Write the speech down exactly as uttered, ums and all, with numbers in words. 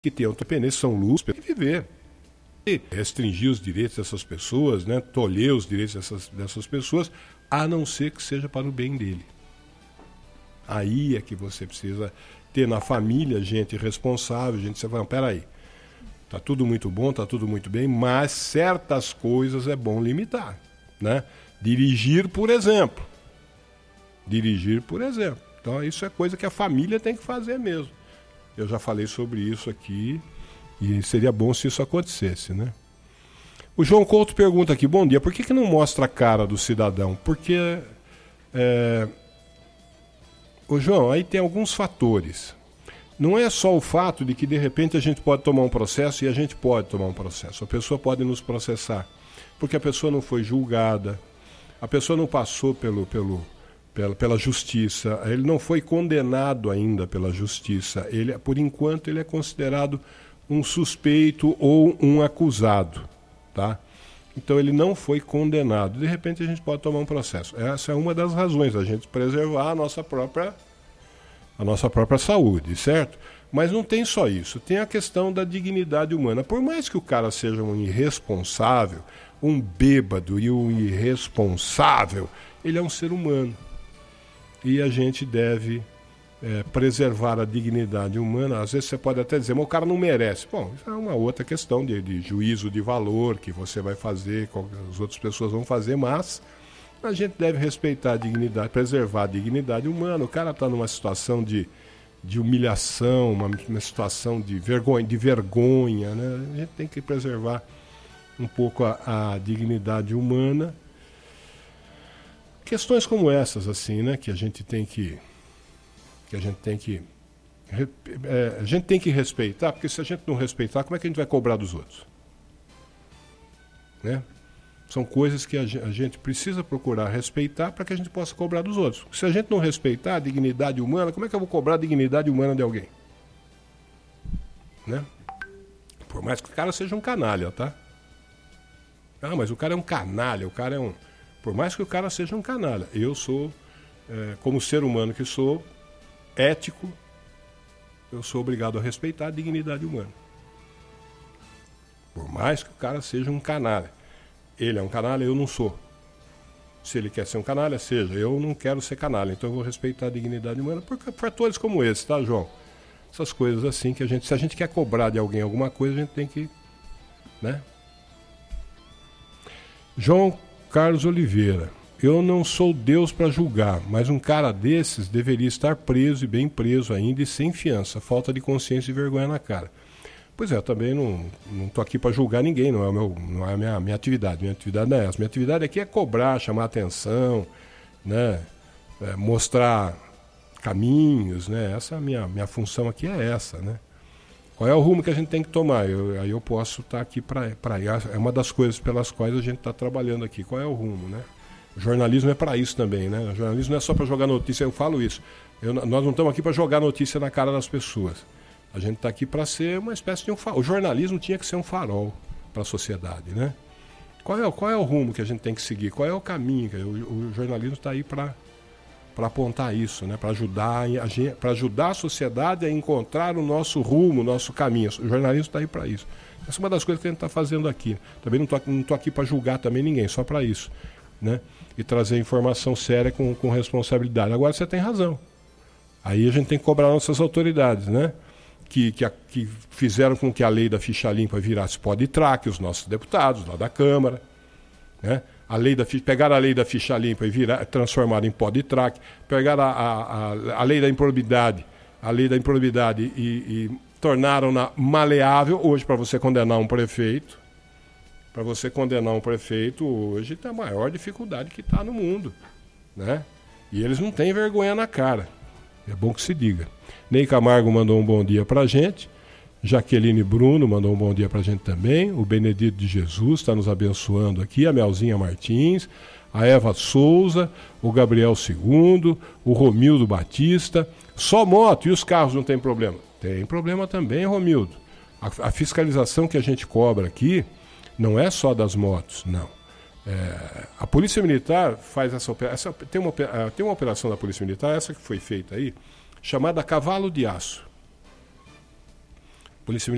que tem autopendência, são luz para viver. E restringir os direitos dessas pessoas, né, tolher os direitos dessas, dessas pessoas, a não ser que seja para o bem dele. Aí é que você precisa ter na família gente responsável, gente que você fala, peraí, tá tudo muito bom, tá tudo muito bem, mas certas coisas é bom limitar, né? Dirigir, por exemplo. Dirigir, por exemplo. Então isso é coisa que a família tem que fazer mesmo. Eu já falei sobre isso aqui e seria bom se isso acontecesse, né? O João Couto pergunta aqui, bom dia, por que que não mostra a cara do cidadão? Porque, é... ô João, aí tem alguns fatores. Não é só o fato de que de repente a gente pode tomar um processo e a gente pode tomar um processo. A pessoa pode nos processar, porque a pessoa não foi julgada, a pessoa não passou pelo... pelo Pela, pela justiça, ele não foi condenado ainda pela justiça, ele, por enquanto ele é considerado um suspeito ou um acusado, tá? Então ele não foi condenado, de repente a gente pode tomar um processo. Essa é uma das razões, a gente preservar a nossa própria, a nossa própria saúde, certo? Mas não tem só isso, tem a questão da dignidade humana. Por mais que o cara seja um irresponsável, um bêbado e um irresponsável, ele é um ser humano. E a gente deve é, preservar a dignidade humana. Às vezes você pode até dizer, mas o cara não merece. Bom, isso é uma outra questão de, de juízo de valor que você vai fazer, que as outras pessoas vão fazer, mas a gente deve respeitar a dignidade, preservar a dignidade humana. O cara está numa situação de, de humilhação, uma, uma situação de vergonha, de vergonha, né? A gente tem que preservar um pouco a, a dignidade humana. Questões como essas, assim, né, que a gente tem que, que a gente tem que, é, a gente tem que respeitar, porque se a gente não respeitar, como é que a gente vai cobrar dos outros? Né? São coisas que a gente precisa procurar respeitar para que a gente possa cobrar dos outros. Se a gente não respeitar a dignidade humana, como é que eu vou cobrar a dignidade humana de alguém? Né? Por mais que o cara seja um canalha, tá? Ah, mas o cara é um canalha, o cara é um... Por mais que o cara seja um canalha, eu sou, é, como ser humano que sou, ético, eu sou obrigado a respeitar a dignidade humana. Por mais que o cara seja um canalha. Ele é um canalha, eu não sou. Se ele quer ser um canalha, seja. Eu não quero ser canalha, então eu vou respeitar a dignidade humana por fatores como esse, tá, João? Essas coisas assim que a gente, se a gente quer cobrar de alguém alguma coisa, a gente tem que, né? João Carlos Oliveira, eu não sou Deus para julgar, mas um cara desses deveria estar preso e bem preso ainda e sem fiança, falta de consciência e vergonha na cara. Pois é, eu também não estou aqui para julgar ninguém, não é, o meu, não é a minha, minha atividade, minha atividade não é essa, minha atividade aqui é cobrar, chamar atenção, né, é, mostrar caminhos, né, essa minha, minha função aqui é essa, né. Qual é o rumo que a gente tem que tomar? Eu, aí eu posso estar aqui para isso. É uma das coisas pelas quais a gente está trabalhando aqui. Qual é o rumo, né? O jornalismo é para isso também, né? O jornalismo não é só para jogar notícia, eu falo isso. Eu, nós não estamos aqui para jogar notícia na cara das pessoas. A gente está aqui para ser uma espécie de um farol. O jornalismo tinha que ser um farol para a sociedade, né? Qual é, qual é o rumo que a gente tem que seguir? Qual é o caminho? O, o jornalismo está aí para... para apontar isso, né? Para ajudar, para ajudar a sociedade a encontrar o nosso rumo, o nosso caminho. O jornalismo está aí para isso. Essa é uma das coisas que a gente está fazendo aqui. Também não estou não tô aqui para julgar também ninguém, só para isso, né? E trazer informação séria com, com responsabilidade. Agora você tem razão. Aí a gente tem que cobrar nossas autoridades, né? Que, que, a, que fizeram com que a lei da ficha limpa virasse pó de traque, os nossos deputados lá da Câmara, né? A lei da, pegar a lei da ficha limpa e virar, transformar em pó de traque, pegar a, a, a, a lei da improbidade, a lei da improbidade e, e tornaram-na maleável. Hoje, para você condenar um prefeito, para você condenar um prefeito, hoje tem a maior dificuldade que está no mundo, né? E eles não têm vergonha na cara. É bom que se diga. Ney Camargo mandou um bom dia para a gente. Jaqueline Bruno mandou um bom dia para a gente também. O Benedito de Jesus está nos abençoando aqui. A Melzinha Martins, a Eva Souza, o Gabriel Segundo, o Romildo Batista. Só moto e os carros não tem problema? Tem problema também, Romildo. A, a fiscalização que a gente cobra aqui não é só das motos, não. É, a Polícia Militar faz essa operação. Tem uma, tem uma operação da Polícia Militar, essa que foi feita aí, chamada Cavalo de Aço. Polícia Militar